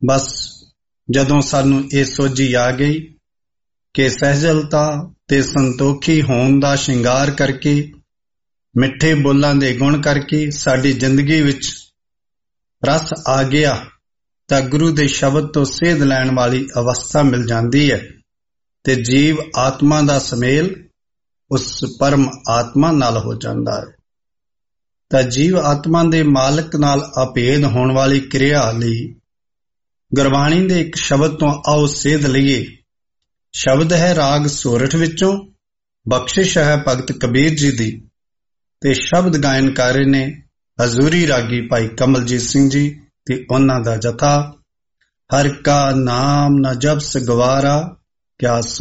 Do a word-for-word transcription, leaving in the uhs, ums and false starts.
ਬਸ ਜਦੋਂ ਸਾਨੂੰ ਇਹ ਸੋਝੀ ਆ ਗਈ ਕਿ ਸਹਿਜਲਤਾ ਤੇ ਸੰਤੋਖੀ ਹੋਣ ਦਾ ਸ਼ਿੰਗਾਰ ਕਰਕੇ, ਮਿੱਠੇ ਬੋਲਾਂ ਦੇ ਗੁਣ ਕਰਕੇ ਸਾਡੀ ਜ਼ਿੰਦਗੀ ਵਿੱਚ ਰਸ ਆ ਗਿਆ, ਤਾਂ ਗੁਰੂ ਦੇ ਸ਼ਬਦ ਤੋਂ ਸੇਧ ਲੈਣ ਵਾਲੀ ਅਵਸਥਾ ਮਿਲ ਜਾਂਦੀ ਹੈ ਤੇ ਜੀਵ ਆਤਮਾ ਦਾ ਸੁਮੇਲ ਉਸ ਪਰਮ ਆਤਮਾ ਨਾਲ ਹੋ ਜਾਂਦਾ ਹੈ। ਤਾਂ ਜੀਵ ਆਤਮਾ ਦੇ ਮਾਲਕ ਨਾਲ ਅਭੇਦ ਹੋਣ ਵਾਲੀ ਕਿਰਿਆ ਲਈ ਗੁਰਬਾਣੀ ਦੇ ਇੱਕ ਸ਼ਬਦ ਤੋਂ ਆਓ ਸੇਧ ਲਈਏ। ਸ਼ਬਦ ਹੈ ਰਾਗ ਸੋਰਠ ਵਿੱਚੋਂ, ਬਖਸ਼ਿਸ਼ ਹੈ ਭਗਤ ਕਬੀਰ ਜੀ ਦੀ, ਤੇ ਸ਼ਬਦ ਗਾਇਨ ਕਰ ਰਹੇ ਨੇ ਹਜ਼ੂਰੀ ਰਾਗੀ ਭਾਈ ਕਮਲਜੀਤ ਸਿੰਘ ਜੀ ਤੇ ਉਹਨਾਂ ਦਾ ਜਥਾ। ਹਰ ਕਾ ਨਾਮ ਨ ਜਪਿ ਗਵਾਰਾ, ਕਿਆ